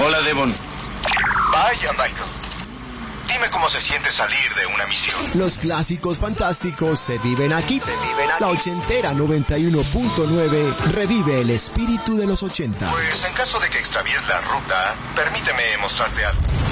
Hola, Devon. Vaya, Michael. Dime cómo se siente salir de una misión. Los clásicos fantásticos se viven aquí. La ochentera 91.9 revive el espíritu de los 80. Pues en caso de que extravíes la ruta, permíteme mostrarte algo.